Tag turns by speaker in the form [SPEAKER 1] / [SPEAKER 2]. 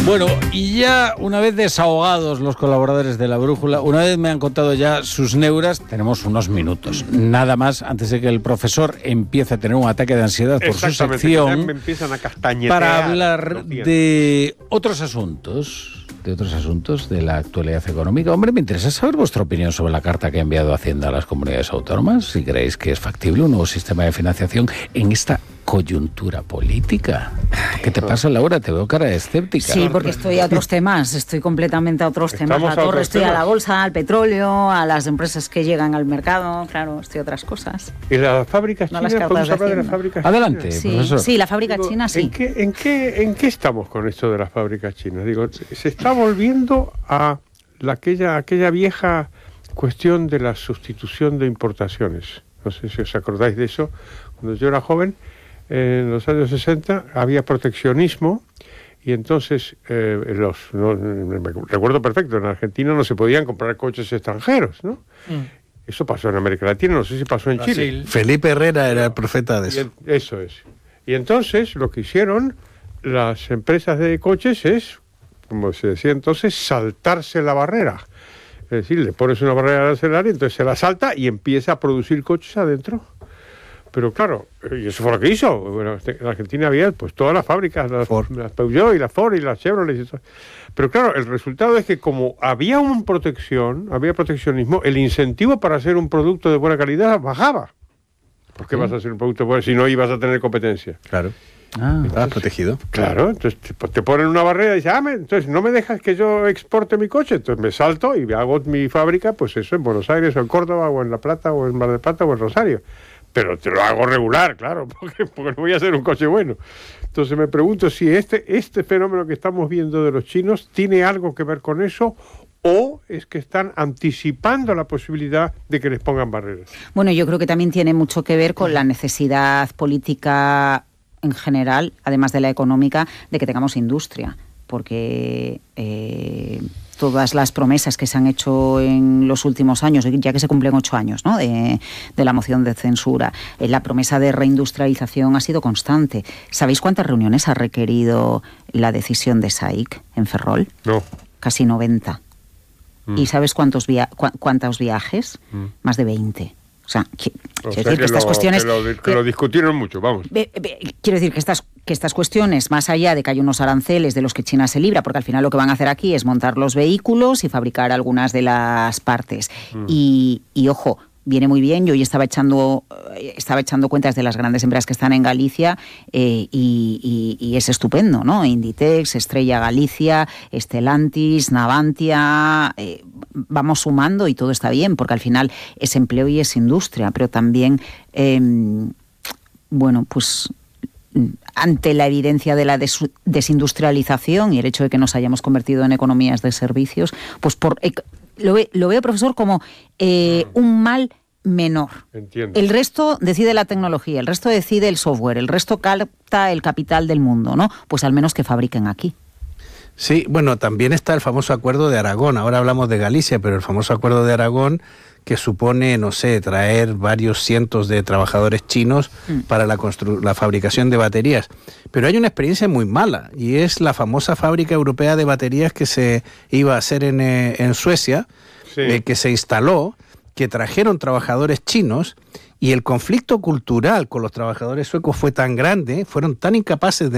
[SPEAKER 1] Bueno, y ya una vez desahogados los colaboradores de La Brújula, una vez me han contado ya sus neuras, tenemos unos minutos, nada más, antes de que el profesor empiece a tener un ataque de ansiedad por su sección,
[SPEAKER 2] me empiezan a castañetear,
[SPEAKER 1] para hablar de otros asuntos, de la actualidad económica. Hombre, me interesa saber vuestra opinión sobre la carta que ha enviado Hacienda a las comunidades autónomas, si creéis que es factible un nuevo sistema de financiación en esta coyuntura política. ¿Qué te pasa, Laura? Te veo cara de escéptica.
[SPEAKER 3] Sí, porque estoy a otros temas, estoy completamente a otros temas. Estoy a la bolsa, al petróleo, a las empresas que llegan al mercado, claro, estoy a otras cosas.
[SPEAKER 2] ¿Y las fábricas chinas? ¿Podemos hablar de las fábricas
[SPEAKER 1] Adelante,
[SPEAKER 2] chinas?
[SPEAKER 1] profesor.
[SPEAKER 3] Sí, la fábrica china sí.
[SPEAKER 2] ¿En qué estamos con esto de las fábricas chinas? Digo, se está volviendo a aquella vieja cuestión de la sustitución de importaciones. No sé si os acordáis de eso. Cuando yo era joven, en los años 60, había proteccionismo y entonces, recuerdo perfecto, en Argentina no se podían comprar coches extranjeros, ¿no? Eso pasó en América Latina, no sé si pasó en Chile.
[SPEAKER 4] Felipe Herrera era el profeta de eso.
[SPEAKER 2] Eso es. Y entonces lo que hicieron las empresas de coches es, como se decía entonces, saltarse la barrera. Es decir, le pones una barrera arancelaria, entonces se la salta y empieza a producir coches adentro. Pero claro, y eso fue lo que hizo. Bueno, en Argentina había pues todas las fábricas, las Peugeot y las Ford y las Chevrolet y todo. Pero claro, el resultado es que como había proteccionismo, el incentivo para hacer un producto de buena calidad bajaba. ¿Por qué vas a hacer un producto bueno si no ibas a tener competencia?
[SPEAKER 4] Claro. Estabas protegido.
[SPEAKER 2] Claro, entonces te ponen una barrera y dices, entonces no me dejas que yo exporte mi coche, entonces me salto y hago mi fábrica, pues eso, en Buenos Aires o en Córdoba o en La Plata o en Mar del Plata o en Rosario. Pero te lo hago regular, claro, porque no voy a hacer un coche bueno. Entonces me pregunto si este fenómeno que estamos viendo de los chinos tiene algo que ver con eso o es que están anticipando la posibilidad de que les pongan barreras.
[SPEAKER 3] Bueno, yo creo que también tiene mucho que ver con la necesidad política en general, además de la económica, de que tengamos industria, porque todas las promesas que se han hecho en los últimos años, ya que se cumplen 8 años, ¿no?, de la moción de censura, la promesa de reindustrialización ha sido constante. ¿Sabéis cuántas reuniones ha requerido la decisión de SAIC en Ferrol?
[SPEAKER 2] No.
[SPEAKER 3] Casi 90. ¿Y sabes cuántos viajes? Más de 20. O sea, estas cuestiones
[SPEAKER 2] que lo discutieron mucho, vamos.
[SPEAKER 3] Quiero decir que estas cuestiones, más allá de que hay unos aranceles de los que China se libra, porque al final lo que van a hacer aquí es montar los vehículos y fabricar algunas de las partes. Y ojo, viene muy bien. Yo hoy estaba echando cuentas de las grandes empresas que están en Galicia y es estupendo, ¿no? Inditex, Estrella Galicia, Stellantis, Navantia, vamos sumando y todo está bien, porque al final es empleo y es industria, pero también, pues ante la evidencia de la desindustrialización y el hecho de que nos hayamos convertido en economías de servicios, pues lo veo, profesor, como un mal menor.
[SPEAKER 2] Entiendo.
[SPEAKER 3] El resto decide la tecnología, el resto decide el software, el resto capta el capital del mundo, ¿no? Pues al menos que fabriquen aquí.
[SPEAKER 4] Sí, bueno, también está el famoso acuerdo de Aragón. Ahora hablamos de Galicia, pero el famoso acuerdo de Aragón que supone, no sé, traer varios cientos de trabajadores chinos para la fabricación de baterías. Pero hay una experiencia muy mala, y es la famosa fábrica europea de baterías que se iba a hacer en Suecia, que se instaló, que trajeron trabajadores chinos, y el conflicto cultural con los trabajadores suecos fue tan grande, fueron tan incapaces de